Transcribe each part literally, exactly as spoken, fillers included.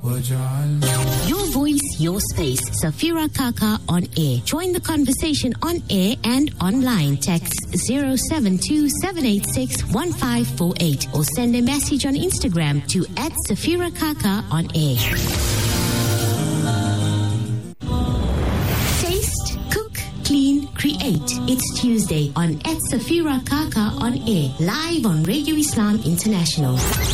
Your voice, your space. Safira Kaka on air. Join the conversation on air and online. Text zero seven two seven eight six one five four eight or send a message on Instagram to at Safira Kaka on air. Taste, cook, clean, create. It's Tuesday on at Safira Kaka on air. Live on Radio Islam International.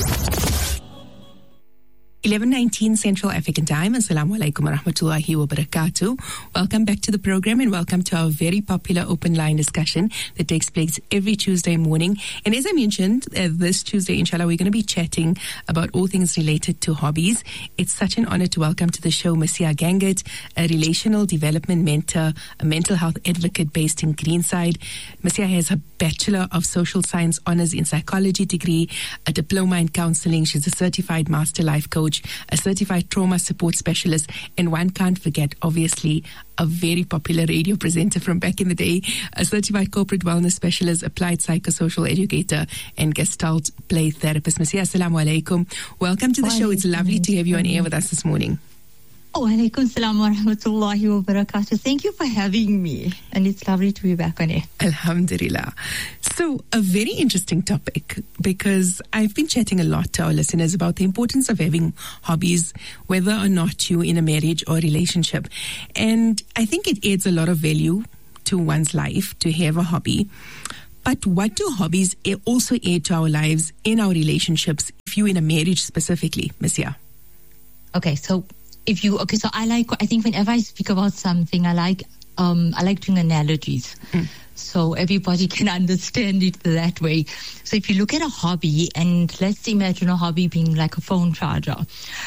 eleven nineteen Central African Time. Assalamu alaikum wa rahmatullahi wa barakatuh. Welcome back to the program and welcome to our very popular open line discussion that takes place every Tuesday morning. And as I mentioned, uh, this Tuesday, inshallah, we're going to be chatting about all things related to hobbies. It's such an honor to welcome to the show Masia Gangat, a relational development mentor, a mental health advocate based in Greenside. Masia has a Bachelor of Social Science Honors in Psychology degree, a diploma in counseling. She's a certified master life coach, a certified trauma support specialist, and one can't forget, obviously, a very popular radio presenter from back in the day, a certified corporate wellness specialist, applied psychosocial educator, and gestalt play therapist. Masia, assalamu alaikum. Welcome to the show. It's lovely to have you on air with us this morning. Oh, alaikum salam wa rahmatullahi wa barakatuh. Thank you for having me. And it's lovely to be back on air. Alhamdulillah. So, a very interesting topic, because I've been chatting a lot to our listeners about the importance of having hobbies, whether or not you're in a marriage or relationship. And I think it adds a lot of value to one's life to have a hobby. But what do hobbies also add to our lives in our relationships, if you're in a marriage specifically, Masia? Okay, so if you, okay, so I like, I think whenever I speak about something, I like, um, I like doing analogies. Mm. So everybody can understand it that way. So if you look at a hobby, and let's imagine a hobby being like a phone charger.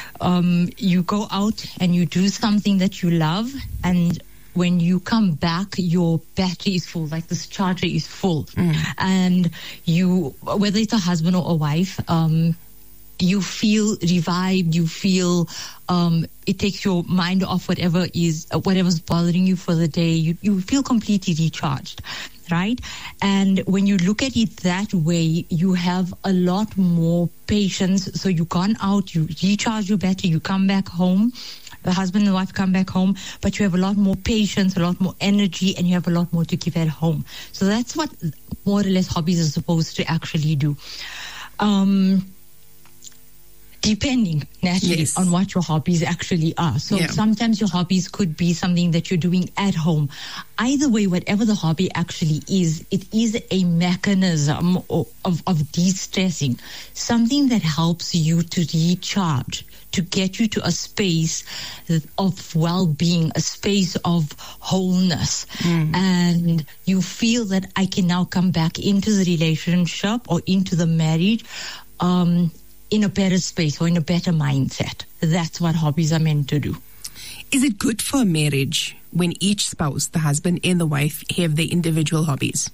Um, you go out and you do something that you love, and when you come back, your battery is full, like this charger is full. Mm. And you, whether it's a husband or a wife, um, you feel revived, you feel, um, it takes your mind off whatever is, uh, whatever's bothering you for the day. You, you feel completely recharged, right? And when you look at it that way, you have a lot more patience. So you gone out, you recharge your battery, you come back home, the husband and wife come back home, but you have a lot more patience, a lot more energy, and you have a lot more to give at home. So that's what more or less hobbies are supposed to actually do. Um, Depending, naturally, yes, on what your hobbies actually are. So yeah. Sometimes your hobbies could be something that you're doing at home. Either way, whatever the hobby actually is, it is a mechanism of, of, of de-stressing, something that helps you to recharge, to get you to a space of well-being, a space of wholeness. Mm. And you feel that I can now come back into the relationship or into the marriage um, in a better space or in a better mindset. That's what hobbies are meant to do. Is it good for a marriage when each spouse, the husband and the wife, have their individual hobbies?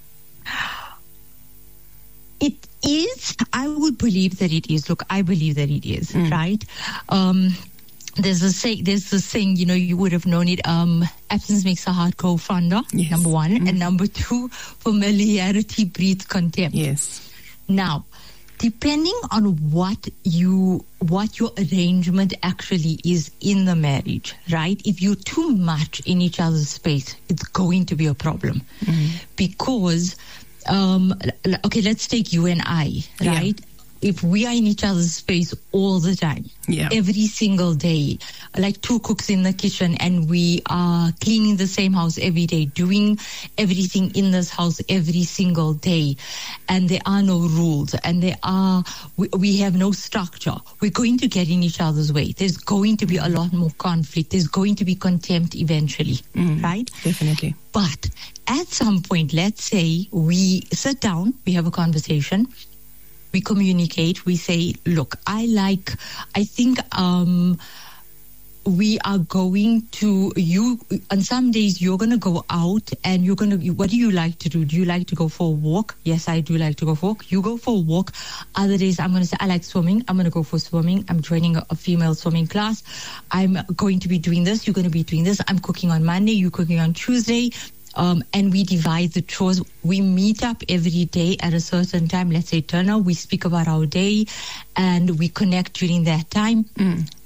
It is. I would believe that it is. Look, I believe that it is, mm. right? Um, there's a say, there's this thing, you know, you would have known it. Um, absence makes the heart grow fonder, yes. Number one. Mm. And number two, familiarity breeds contempt. Yes. Now, depending on what you, what your arrangement actually is in the marriage, right? If you're too much in each other's space, it's going to be a problem. Mm. Because, um, okay, let's take you and I, right? Yeah. If we are in each other's space all the time, yeah. every single day, like two cooks in the kitchen, and we are cleaning the same house every day, doing everything in this house every single day, and there are no rules, and there are, we, we have no structure, we're going to get in each other's way. There's going to be a lot more conflict. There's going to be contempt eventually, mm, right? Definitely. But at some point, let's say we sit down, we have a conversation, we communicate, we say, look, I like, I think um, we are going to, you, on some days you're going to go out and you're going to, what do you like to do? Do you like to go for a walk? Yes, I do like to go for a walk. You go for a walk. Other days I'm going to say, I like swimming. I'm going to go for swimming. I'm joining a, a female swimming class. I'm going to be doing this. You're going to be doing this. I'm cooking on Monday. You're cooking on Tuesday. Um, and we divide the chores. We meet up every day at a certain time. Let's say dinner. We speak about our day and we connect during that time. Mm.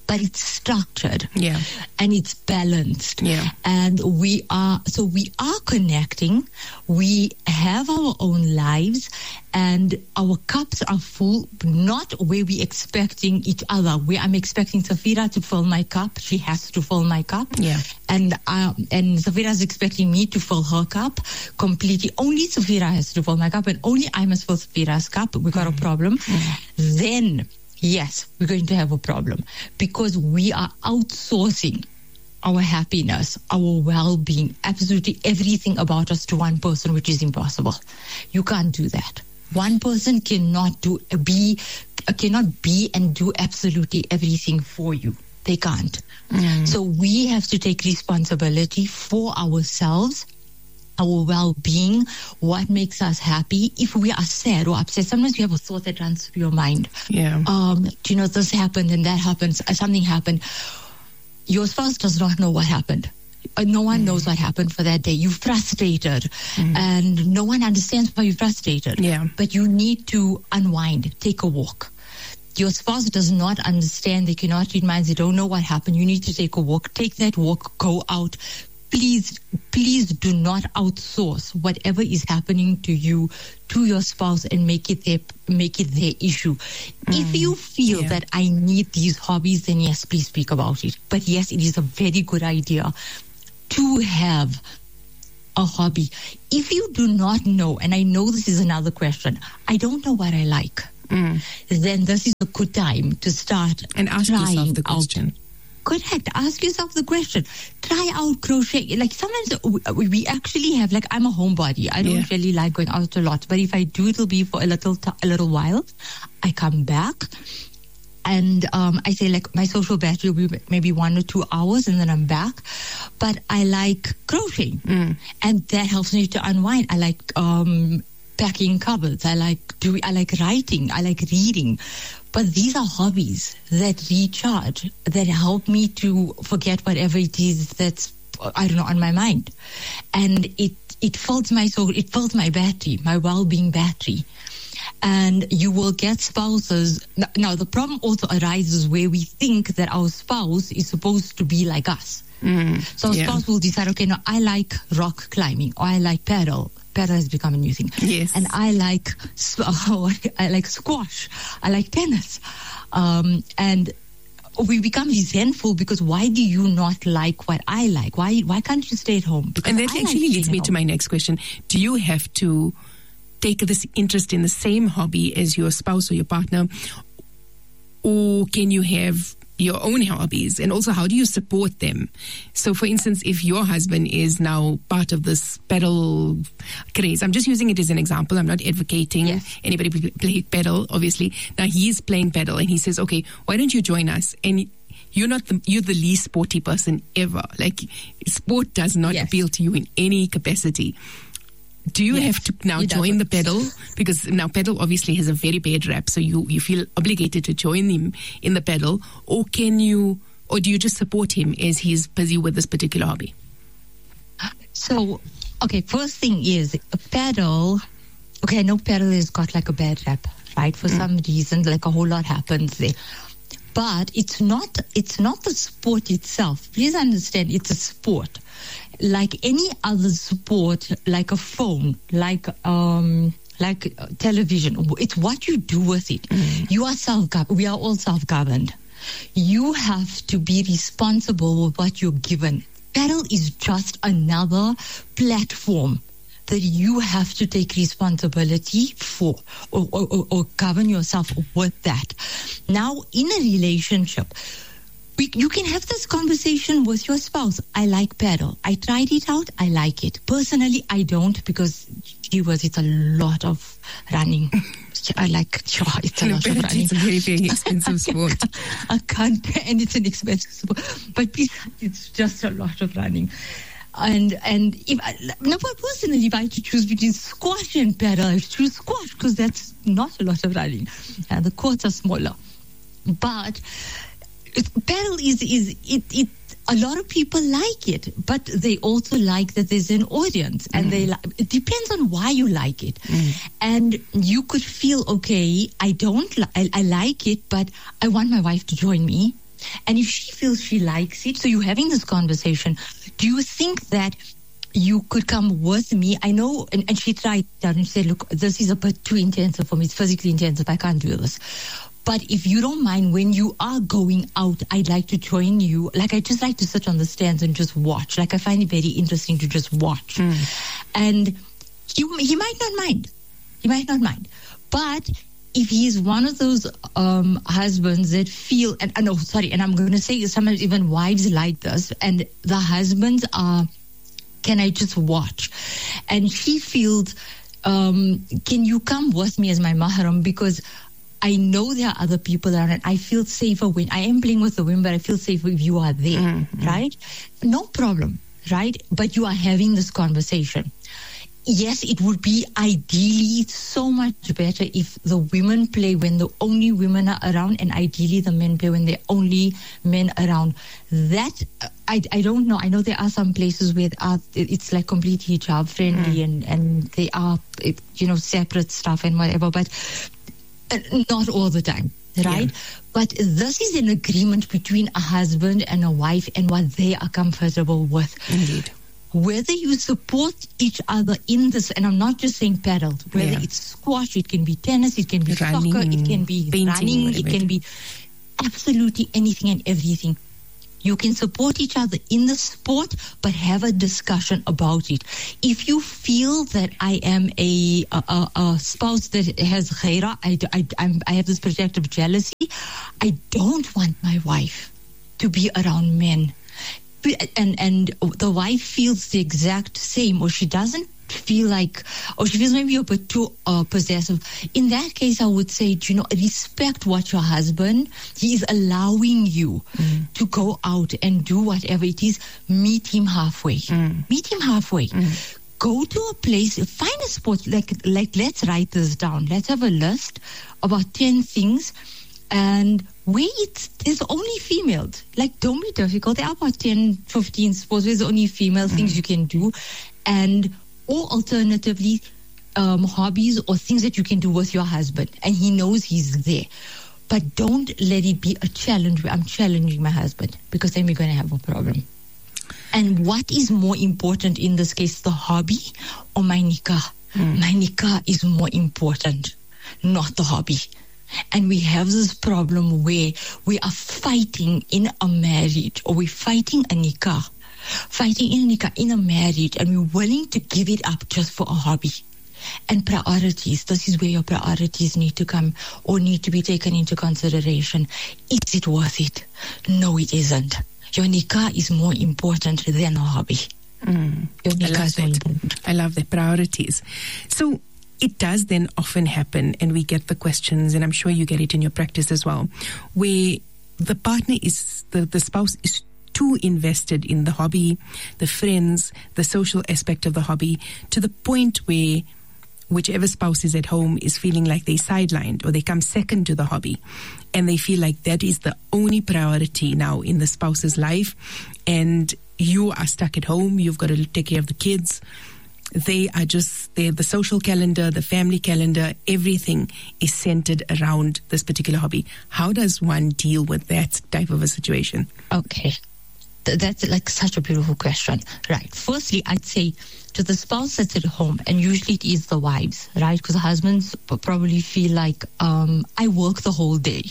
but it's structured. Yeah. And it's balanced. Yeah. And we are, so we are connecting. We have our own lives and our cups are full, not where we're expecting each other. Where I'm expecting Safira to fill my cup, she has to fill my cup. Yeah. And um, and Safira's expecting me to fill her cup completely. Only Safira has to fill my cup and only I must fill Safira's cup. We got mm. a problem. Mm. Then, yes, we're going to have a problem because we are outsourcing our happiness, our well-being, absolutely everything about us to one person, which is impossible. You can't do that. One person cannot do be cannot be and do absolutely everything for you. They can't. Mm. So we have to take responsibility for ourselves, our well-being, what makes us happy. If we are sad or upset, sometimes you have a thought that runs through your mind. Yeah. Um, you know, this happened and that happens, something happened. Your spouse does not know what happened. Uh, no one mm. knows what happened for that day. You're frustrated mm. and no one understands why you're frustrated. Yeah. But you need to unwind, take a walk. Your spouse does not understand. They cannot read minds. They don't know what happened. You need to take a walk. Take that walk. Go out. Please, please do not outsource whatever is happening to you to your spouse and make it their make it their issue. Mm. If you feel yeah. that I need these hobbies, then yes, please speak about it. But yes, it is a very good idea to have a hobby. If you do not know, and I know this is another question, I don't know what I like. Mm. Then this is a good time to start and ask yourself the question. Out. Correct. Ask yourself the question. Try out crochet. Like sometimes we, we actually have, like I'm a homebody. I don't yeah. really like going out a lot. But if I do, it'll be for a little t- a little while. I come back and um, I say like my social battery will be maybe one or two hours and then I'm back. But I like crocheting. Mm. And that helps me to unwind. I like um, packing cupboards. I like doing, I like writing. I like reading. But these are hobbies that recharge, that help me to forget whatever it is that's, I don't know, on my mind. And it, it fills my soul, it fills my battery, my well-being battery. And you will get spouses. Now, the problem also arises where we think that our spouse is supposed to be like us. Mm, so our yeah. spouse will decide, okay, no, I like rock climbing or I like paddle. Paddle has become a new thing. Yes. And I like, oh, I like squash. I like tennis. Um, and we become resentful because why do you not like what I like? Why why can't you stay at home? Because and that I actually like leads me to my next question. Do you have to take this interest in the same hobby as your spouse or your partner? Or can you have your own hobbies? And also, how do you support them? So, for instance, if your husband is now part of this pedal craze, I'm just using it as an example. I'm not advocating yes. anybody play pedal, obviously. Now, he's playing pedal and he says, okay, why don't you join us? And you're not the, you're the least sporty person ever. Like, sport does not yes. appeal to you in any capacity. Do you yes, have to now join the pedal? Because now pedal obviously has a very bad rap, so you, you feel obligated to join him in the pedal, or can you, or do you just support him as he's busy with this particular hobby? So, okay, first thing is pedal. Okay, I know pedal has got like a bad rap, right? For mm. some reason, like a whole lot happens there. But it's not, it's not the sport itself. Please understand, it's a sport. Like any other sport, like a phone, like um, like uh, television, it's what you do with it. Mm. You are self-governed. We are all self-governed. You have to be responsible with what you're given. Paddle is just another platform that you have to take responsibility for or, or, or govern yourself with that. Now, in a relationship, we, you can have this conversation with your spouse. I like paddle. I tried it out. I like it. Personally, I don't because, gee whiz, it's a lot of running. I like, sure, it's a no, lot of running. It's a very, very expensive sport. I can't, and it's an expensive sport. But it's just a lot of running. And and if I, no, personally, if I had to choose between squash and paddle, I would choose squash because that's not a lot of running, and the courts are smaller. But it, paddle is is it it. A lot of people like it, but they also like that there's an audience, and mm. they li- it depends on why you like it. Mm. And you could feel, okay, I don't, li- I, I like it, but I want my wife to join me And if she feels she likes it, so you're having this conversation, do you think that you could come with me? I know, and, and she tried that and she said, look, this is a bit too intensive for me. It's physically intensive. I can't do this. But if you don't mind, when you are going out, I'd like to join you. Like, I just like to sit on the stands and just watch. Like, I find it very interesting to just watch. Mm. And he, he might not mind. He might not mind. But if he's one of those um, husbands that feel, and uh, no, sorry, and I'm going to say sometimes even wives like this, and the husbands are, can I just watch? And she feels, um, can you come with me as my mahram? Because I know there are other people around, and I feel safer when I am playing with the women, but I feel safer if you are there, mm-hmm. right? No problem, right? But you are having this conversation. Yes, it would be ideally so much better if the women play when the only women are around, and ideally the men play when there are only men around. That, I, I don't know. I know there are some places where are, it's like completely hijab friendly mm. and, and they are, you know, separate stuff and whatever, but not all the time, right? Yeah. But this is an agreement between a husband and a wife and what they are comfortable with. Indeed. Whether you support each other in this, and I'm not just saying paddle, whether yeah. it's squash, it can be tennis, it can be running, soccer, it can be running, it can be absolutely anything and everything. You can support each other in the sport, but have a discussion about it. If you feel that I am a a, a spouse that has ghaira, I, I, I'm, I have this protective jealousy, I don't want my wife to be around men. And and the wife feels the exact same, or she doesn't feel like, or she feels maybe a bit too uh, possessive. In that case, I would say, you know, respect what your husband, he is allowing you mm. to go out and do whatever it is. Meet him halfway. Mm. Meet him halfway. Mm. Go to a place, find a sport, like, like, let's write this down. Let's have a list about ten things. And where it's, there's only females. Like, don't be difficult. There are about ten, fifteen sports where there's only female mm. things you can do. And, or alternatively, um, hobbies or things that you can do with your husband. And he knows he's there. But don't let it be a challenge where I'm challenging my husband, because then we're going to have a problem. And what is more important in this case, the hobby or my nikah? Mm. My nikah is more important, not the hobby. And we have this problem where we are fighting in a marriage, or we're fighting a nikah, fighting in a nikah, in a marriage, and we're willing to give it up just for a hobby. And priorities, this is where your priorities need to come, or need to be taken into consideration. Is it worth it? No, it isn't. Your nikah is more important than a hobby. Mm. Your nikah I love is more that. important. I love the priorities. So, it does then often happen, and we get the questions, and I'm sure you get it in your practice as well, where the partner is, the, the spouse is too invested in the hobby, the friends, the social aspect of the hobby, to the point where whichever spouse is at home is feeling like they're sidelined, or they come second to the hobby, and they feel like that is the only priority now in the spouse's life, and you are stuck at home, you've got to take care of the kids. They are just, they're the social calendar, the family calendar, everything is centered around this particular hobby. How does one deal with that type of a situation? Okay. Th- that's like such a beautiful question. Right. Firstly, I'd say to the spouse that's at home, and usually it is the wives, right? Because the husbands probably feel like, um, I work the whole day.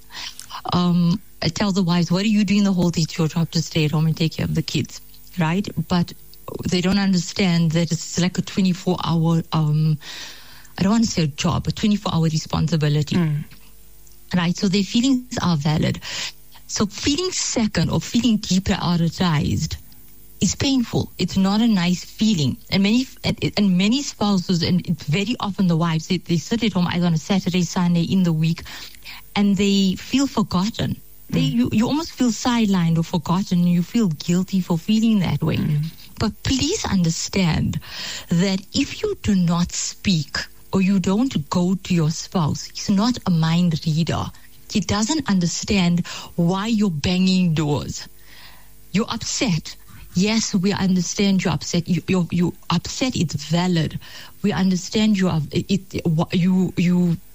Um, I tell the wives, what are you doing the whole day? It's your job to stay at home and take care of the kids, right? But they don't understand that it's like a twenty-four hour, um, I don't want to say a job, a twenty-four hour responsibility. Mm. Right? So their feelings are valid. So feeling second or feeling deprioritized is painful. It's not a nice feeling. And many and, and many spouses, and it's very often the wives, they, they sit at home either on a Saturday, Sunday, in the week, and they feel forgotten. They, mm. you, you almost feel sidelined or forgotten, and you feel guilty for feeling that way. Mm. But please understand that if you do not speak, or you don't go to your spouse, he's not a mind reader. He doesn't understand why you're banging doors. You're upset. Yes, we understand you're upset. You, you're, you're upset. It's valid. We understand you are. It, it, you you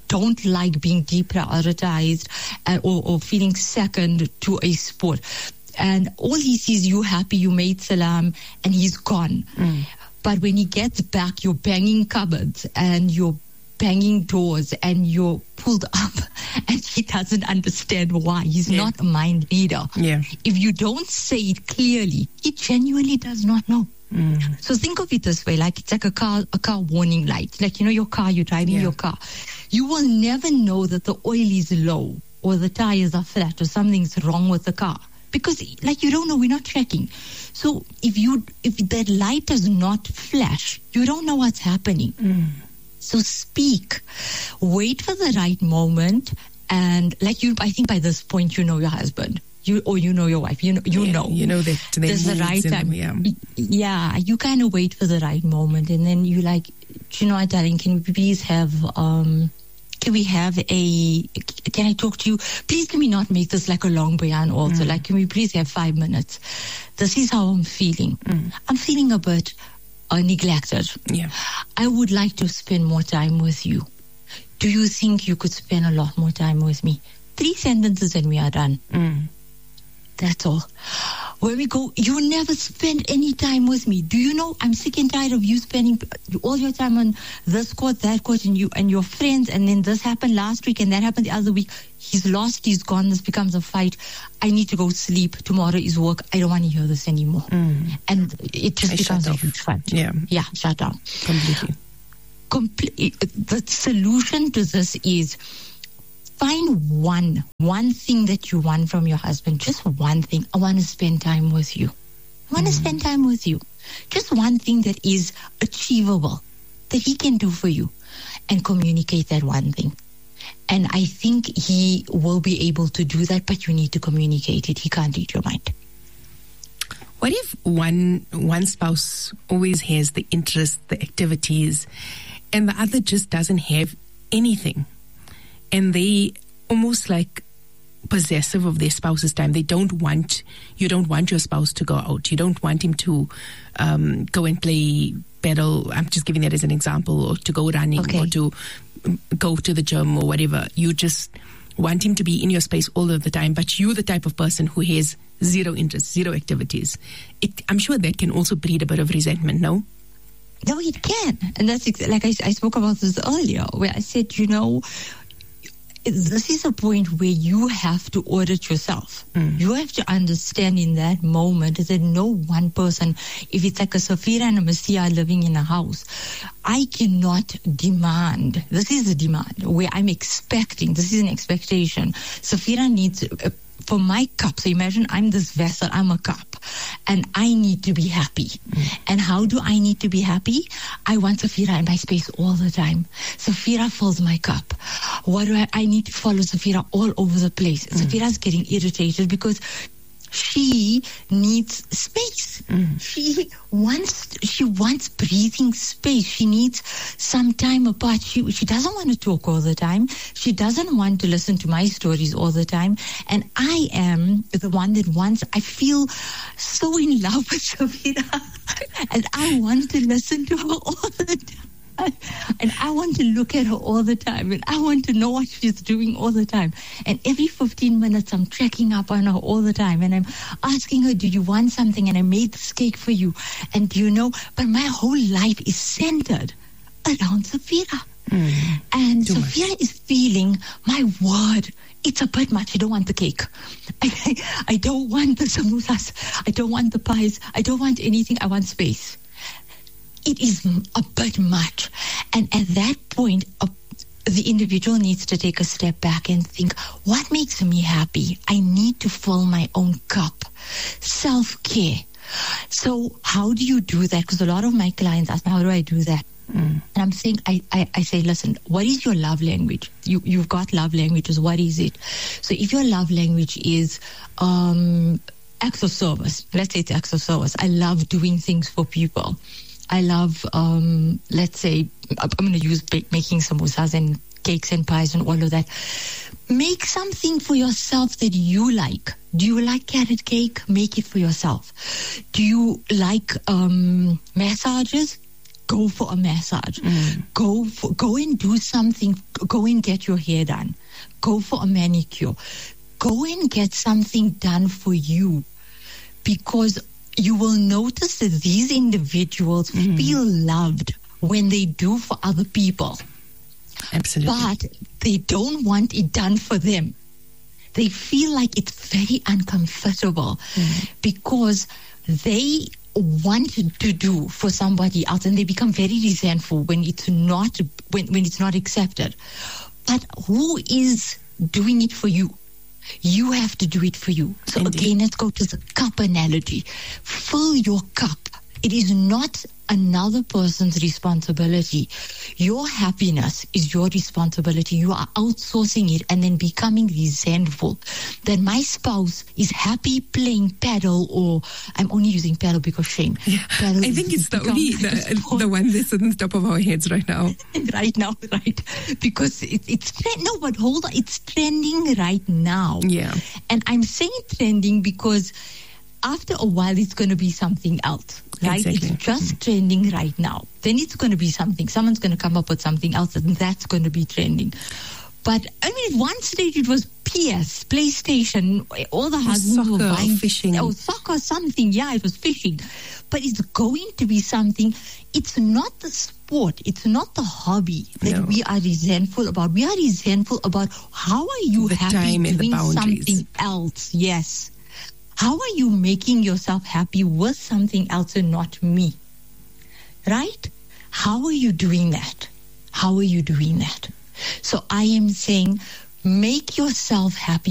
don't like being deprioritized uh, or, or feeling second to a sport. And all he sees, you happy, you made salam, and he's gone. Mm. But when he gets back, you're banging cupboards and you're banging doors and you're pulled up, and he doesn't understand why. He's yeah. not a mind reader. Yeah. If you don't say it clearly, he genuinely does not know. Mm. So think of it this way, like it's like a car, a car warning light. Like, you know, your car, you're driving yeah. your car. You will never know that the oil is low or the tires are flat or something's wrong with the car. Because, like, you don't know, we're not tracking. So if you if that light does not flash, you don't know what's happening. Mm. So speak. Wait for the right moment. And, like, you, I think by this point, you know your husband. You Or you know your wife. You know. You yeah, know. You know that there's the right time. Them, yeah. yeah, you kind of wait for the right moment. And then you like, you know what, darling, can we please have... um. Can we have a, can I talk to you? Please can we not make this like a long bayan also? Mm. Like, can we please have five minutes? This is how I'm feeling. Mm. I'm feeling a bit uh, neglected. Yeah. I would like to spend more time with you. Do you think you could spend a lot more time with me? Three sentences and we are done. Mm. That's all. Where we go, you never spend any time with me. Do you know, I'm sick and tired of you spending all your time on this court, that court, and you and your friends, and then this happened last week, and that happened the other week. He's lost, he's gone, this becomes a fight. I need to go sleep. Tomorrow is work. I don't want to hear this anymore. Mm. And it just I becomes a huge fight. Yeah. Yeah, shut down. Completely. Comple- the solution to this is... Find one, one thing that you want from your husband. Just one thing. I want to spend time with you. I want mm. to spend time with you. Just one thing that is achievable, that he can do for you. And communicate that one thing. And I think he will be able to do that, but you need to communicate it. He can't read your mind. What if one one spouse always has the interest, the activities, and the other just doesn't have anything? And they almost like possessive of their spouse's time. They don't want, you don't want your spouse to go out. You don't want him to um, go and play paddle. I'm just giving that as an example, or to go running okay. or to go to the gym or whatever. You just want him to be in your space all of the time, but you're the type of person who has zero interest, zero activities. It, I'm sure that can also breed a bit of resentment, no? No, it can. And that's ex- like I, I spoke about this earlier, where I said, you know, this is a point where you have to audit yourself. Mm. You have to understand in that moment that no one person, if it's like a Safira and a Messiah living in a house, I cannot demand, this is a demand where I'm expecting, this is an expectation. Safira needs, uh, for my cup, so imagine I'm this vessel, I'm a cup, and I need to be happy. Mm. And how do I need to be happy? I want Safira in my space all the time. Safira fills my cup. What do I, I need to follow Safira all over the place. Mm. Safira's getting irritated because she needs space. Mm. She wants she wants breathing space. She needs some time apart. She she doesn't want to talk all the time. She doesn't want to listen to my stories all the time. And I am the one that wants, I feel so in love with Safira. And I want to listen to her all the time. And I want to look at her all the time, and I want to know what she's doing all the time. And every fifteen minutes, I'm checking up on her all the time, and I'm asking her, do you want something? And I made this cake for you. And do you know, but my whole life is centered around Safira. Mm, and Safira much. is feeling, my word, it's a bit much. I don't want the cake. I, I, I don't want the samosas. I don't want the pies. I don't want anything. I want space. It is a bit much. And at that point, uh, the individual needs to take a step back and think, what makes me happy? I need to fill my own cup. Self-care. So how do you do that? Because a lot of my clients ask me, how do I do that? Mm. And I'm saying, I, I, I say, listen, what is your love language? You, you've got love languages. What is it? So if your love language is um, acts of service, let's say it's acts of service. I love doing things for people. I love, um, let's say, I'm going to use bake, making samosas and cakes and pies and all of that. Make something for yourself that you like. Do you like carrot cake? Make it for yourself. Do you like um, massages? go for a massage. Mm. Go for, go and do something. Go and get your hair done. Go for a manicure. Go and get something done for you, because you will notice that these individuals mm. feel loved when they do for other people. Absolutely. But they don't want it done for them. They feel like it's very uncomfortable mm. because they want to do for somebody else, and they become very resentful when it's not when, when it's not accepted. But who is doing it for you? You have to do it for you. So Indeed. Again, let's go to the cup analogy. Fill your cup. It is not another person's responsibility. Your happiness is your responsibility. You are outsourcing it and then becoming resentful that my spouse is happy playing paddle, or I'm only using paddle because shame. Yeah. Paddle I think it's the only the, the one that's on the top of our heads right now. Right now, right? Because it, it's trend. No, but hold on, it's trending right now. Yeah, and I'm saying trending because after a while, it's going to be something else, right? Exactly. It's just mm. trending right now. Then it's going to be something. Someone's going to come up with something else, and that's going to be trending. But, I mean, at one stage it was P S, PlayStation, all the husbands soccer, were buying fishing. Oh, soccer, something. Yeah, it was fishing. But it's going to be something. It's not the sport. It's not the hobby that no. we are resentful about. We are resentful about how are you the happy doing something else. Yes. How are you making yourself happy with something else and not me? Right? How are you doing that? How are you doing that? So I am saying, make yourself happy.